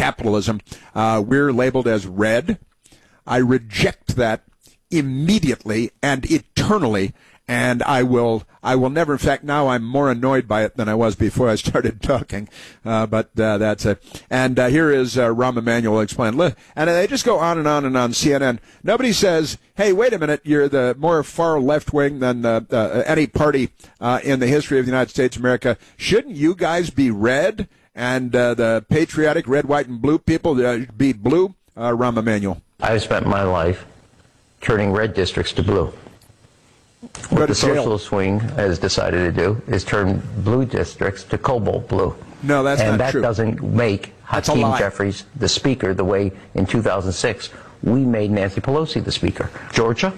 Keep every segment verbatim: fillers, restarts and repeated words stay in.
capitalism. Uh, we're labeled as red. I reject that immediately and eternally, and I will I will never. In fact, now I'm more annoyed by it than I was before I started talking. Uh, but uh, that's it. And uh, here is uh, Rahm Emanuel explain. And they just go on and on and on C N N. Nobody says, hey, wait a minute, you're the more far left wing than uh, uh, any party uh, in the history of the United States of America. Shouldn't you guys be red? And uh, the patriotic red, white, and blue people uh, be blue? Uh, Rahm Emanuel. I've spent my life turning red districts to blue. What the socialist wing has decided to do is turn blue districts to cobalt blue. No, that's and not that true. doesn't make Hakeem Jeffries the speaker the way in two thousand six we made Nancy Pelosi the speaker. Georgia,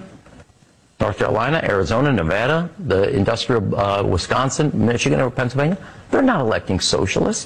North Carolina, Arizona, Nevada, the industrial uh, Wisconsin, Michigan, or Pennsylvania, they're not electing socialists.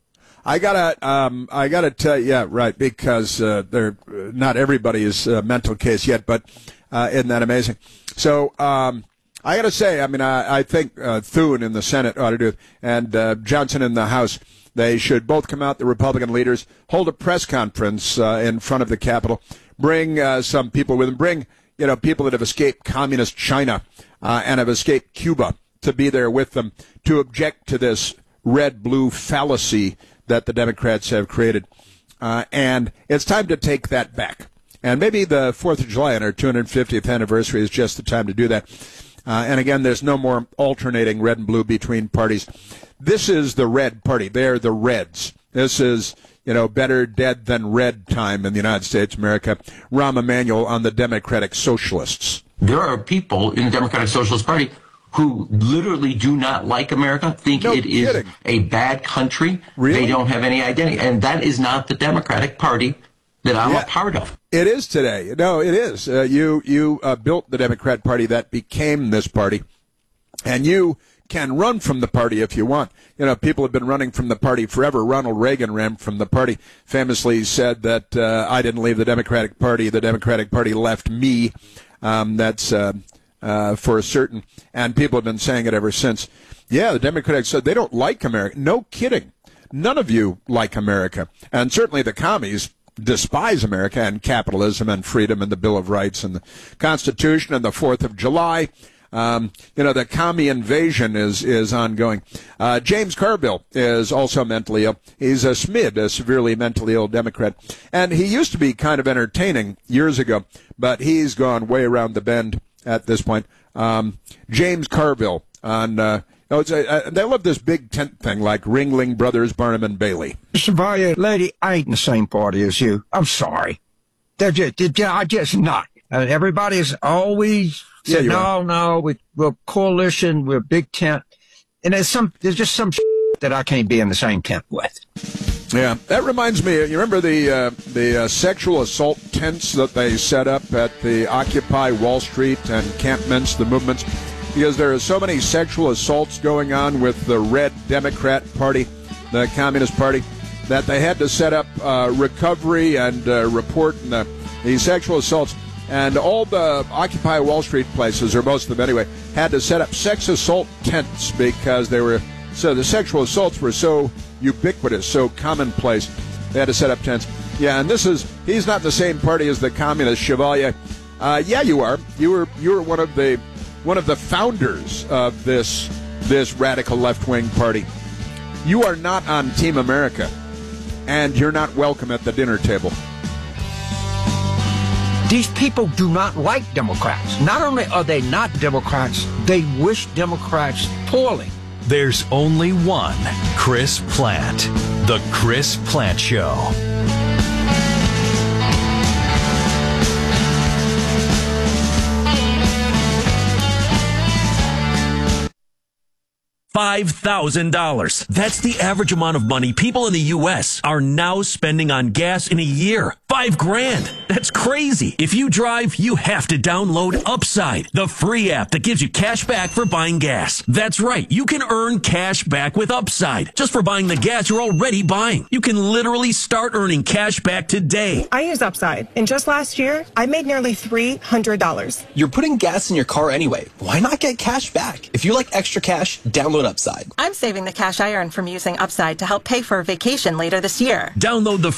I gotta, um, I gotta tell you, yeah, right, because uh, they're not everybody is a mental case yet, but uh, isn't that amazing? So um, I gotta say, I mean, I, I think uh, Thune in the Senate ought to do it, and uh, Johnson in the House. They should both come out, the Republican leaders, hold a press conference uh, in front of the Capitol, bring uh, some people with them, bring you know people that have escaped communist China uh, and have escaped Cuba to be there with them to object to this red-blue fallacy that the Democrats have created. Uh, and it's time to take that back. And maybe the fourth of July and our two hundred fiftieth anniversary is just the time to do that. Uh, and again, there's no more alternating red and blue between parties. This is the red party. They're the Reds. This is, you know, better dead than red time in the United States of America. Rahm Emanuel on the Democratic Socialists. There are people in the Democratic Socialist Party who literally do not like America, think no it kidding. is a bad country. Really? They don't have any identity. And that is not the Democratic Party that I'm yeah, a part of. It is today. No, it is. Uh, you you uh, built the Democrat Party that became this party. And you can run from the party if you want. You know, people have been running from the party forever. Ronald Reagan ran from the party, famously said that uh, I didn't leave the Democratic Party. The Democratic Party left me. Um, that's... Uh, Uh, for certain, and people have been saying it ever since. Yeah, the Democrats said they don't like America. No kidding. None of you like America. And certainly the commies despise America and capitalism and freedom and the Bill of Rights and the Constitution and the fourth of July. Um, you know, the commie invasion is, is ongoing. Uh, James Carville is also mentally ill. He's a S M I D, a severely mentally ill Democrat. And he used to be kind of entertaining years ago, but he's gone way around the bend at this point. Um, James Carville on, uh, oh, it's a, uh, they love this big tent thing like Ringling Brothers, Barnum and Bailey. Chevalier, lady, I ain't in the same party as you. I'm sorry. They're just, they're, I just not. Uh, everybody's always said, yeah, no, are. no, we, we're coalition, we're big tent. And there's some, there's just some that I can't be in the same tent with. Yeah, that reminds me, you remember the uh, the uh, sexual assault tents that they set up at the Occupy Wall Street and encampments, the movements? Because there are so many sexual assaults going on with the Red Democrat Party, the Communist Party, that they had to set up uh, recovery and uh, report and, uh, these sexual assaults. And all the Occupy Wall Street places, or most of them anyway, had to set up sex assault tents because they were so the sexual assaults were so ubiquitous, so commonplace. They had to set up tents. Yeah, and this is he's not the same party as the communist Chevalier. Uh, yeah, you are. You were you were one of the one of the founders of this this radical left wing party. You are not on Team America, and you're not welcome at the dinner table. These people do not like Democrats. Not only are they not Democrats, they wish Democrats poorly. There's only one Chris Plante. The Chris Plante Show. five thousand dollars. That's the average amount of money people in the U S are now spending on gas in a year. Five grand. That's crazy. If you drive, you have to download Upside, the free app that gives you cash back for buying gas. That's right. You can earn cash back with Upside just for buying the gas you're already buying. You can literally start earning cash back today. I use Upside, and just last year, I made nearly three hundred dollars. You're putting gas in your car anyway. Why not get cash back? If you like extra cash, download Upside. I'm saving the cash I earned from using Upside to help pay for a vacation later this year. Download the